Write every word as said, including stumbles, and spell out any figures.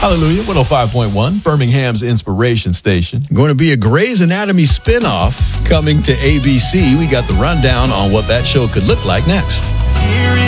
Hallelujah. one oh five point one, Birmingham's inspiration station. Going to be a Grey's Anatomy spinoff coming to A B C. We got the rundown on what that show could look like next.